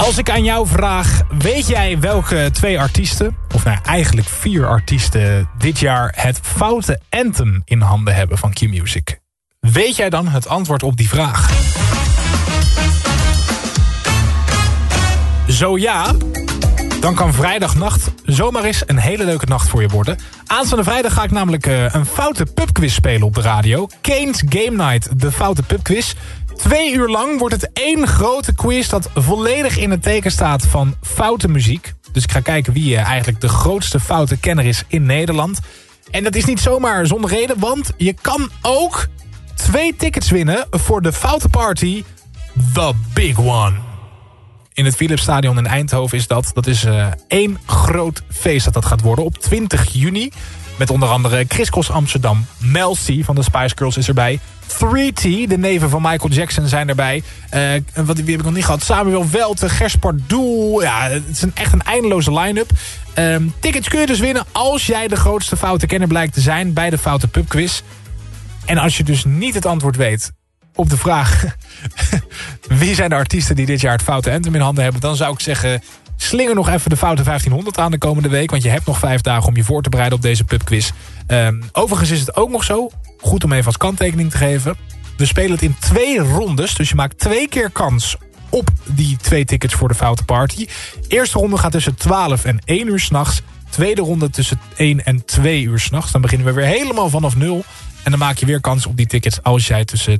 Als ik aan jou vraag, weet jij welke 2 artiesten, of nou eigenlijk 4 artiesten, dit jaar het foute anthem in handen hebben van Q-Music? Weet jij dan het antwoord op die vraag? Zo ja, dan kan vrijdagnacht zomaar eens een hele leuke nacht voor je worden. Aanstaande vrijdag ga ik namelijk een foute pubquiz spelen op de radio. Kane's Game Night, de foute pubquiz. 2 uur lang wordt het 1 grote quiz dat volledig in het teken staat van foute muziek. Dus ik ga kijken wie eigenlijk de grootste foute kenner is in Nederland. En dat is niet zomaar zonder reden, want je kan ook 2 tickets winnen voor de foute party The Big One. In het Philipsstadion in Eindhoven is dat. Dat is 1 groot feest dat gaat worden op 20 juni. Met onder andere Chris Cross Amsterdam. Mel C van de Spice Girls is erbij. 3T, de neven van Michael Jackson, zijn erbij. Wie heb ik nog niet gehad? Samuel Welte, Gers Pardoel. Ja, het is echt een eindeloze line-up. Tickets kun je dus winnen als jij de grootste foute kenner blijkt te zijn bij de foute pubquiz. En als je dus niet het antwoord weet op de vraag wie zijn de artiesten die dit jaar het foute anthem in handen hebben, dan zou ik zeggen, slinger nog even de foute 1500 aan de komende week, want je hebt nog 5 dagen om je voor te bereiden op deze pubquiz. Overigens is het ook nog zo, goed om even als kanttekening te geven, we spelen het in 2 rondes, dus je maakt 2 keer kans op die 2 tickets voor de foute party. Eerste ronde gaat tussen 12 en 1 uur 's nachts. Tweede ronde tussen 1 en 2 uur 's nachts. Dan beginnen we weer helemaal vanaf 0. En dan maak je weer kans op die tickets als jij tussen